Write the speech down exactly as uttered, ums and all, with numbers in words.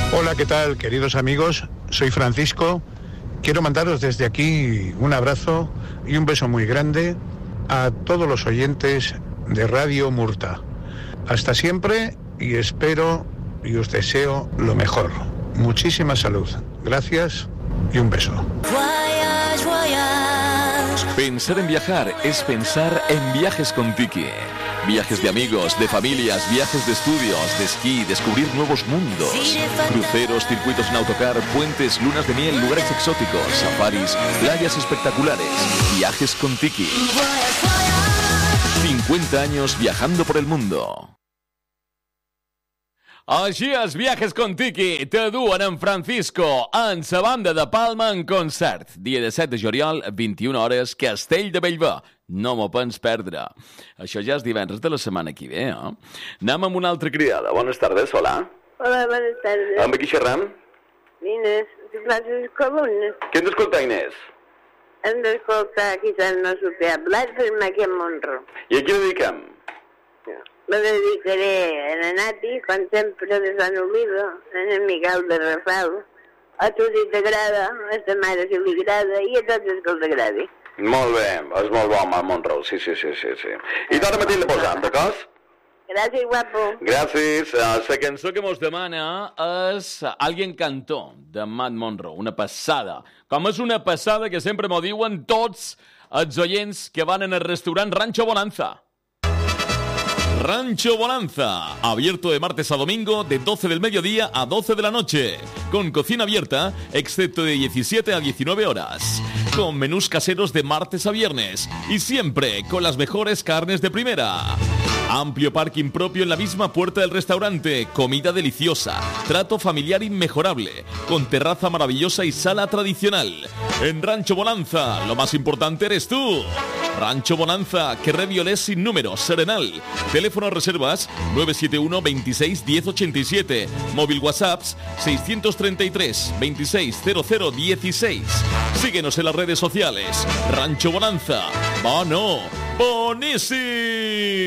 Hola, ¿qué tal, queridos amigos? Soy Francisco. Quiero mandaros desde aquí un abrazo y un beso muy grande a todos los oyentes de Radio Murta. Hasta siempre y espero y os deseo lo mejor. Muchísima salud. Gracias y un beso. Pensar en viajar es pensar en Viajes con Tiki. Viajes de amigos, de familias, viajes de estudios, de esquí, descubrir nuevos mundos. Cruceros, circuitos en autocar, puentes, lunas de miel, lugares exóticos, safaris, playas espectaculares. Viajes con Tiki. cincuenta años viajando por el mundo. Així és, Viajes con Tiki te duen en Francisco en sa banda de Palma en concert. Dia disset de juliol, vint-i-una hores, Castell de Bellver. No m'ho pens perdre. Això ja és divendres de la setmana que ve, eh? Anem amb una altra criada. Bones tardes, hola. Hola, buenas tardes. Amb qui xerram? Inés, de Francisco Lunes. Què hem d'escoltar, Inés? Hem d'escoltar quizás no supe hablar, pero aquí en Monro. I a qui dediquem? Lo dedicaré a la Nati, quan sempre de Sant Oliva, en el Miquel de Rafal. A tu si t'agrada, a ta mare si li agrada, i a tots els que els agradi. Molt bé, és molt bo, amb el Montreux, sí, sí, sí, sí, sí. I tot mateix la posam, d'acord? Gràcies, guapo. Gràcies. Uh, la cançó que mos demana és Alguien cantó, de Matt Monro, una passada. Com és una passada que sempre m'ho diuen tots els oients que van en el restaurant Rancho Bonanza. Rancho Bonanza, abierto de martes a domingo de doce del mediodía a doce de la noche, con cocina abierta, excepto de diecisiete a diecinueve horas, con menús caseros de martes a viernes y siempre con las mejores carnes de primera. Amplio parking propio en la misma puerta del restaurante, comida deliciosa, trato familiar inmejorable, con terraza maravillosa y sala tradicional. En Rancho Bonanza, lo más importante eres tú. Rancho Bonanza, Carrer Violés sin número, Serenal. Teléfono reservas nueve siete uno, veintiséis, diez ochenta y siete. Móvil WhatsApps seiscientos treinta y tres, veintiséis, cero cero dieciséis. Síguenos en las redes sociales. Rancho Bonanza. ¡Bono! ¡Bonísimo!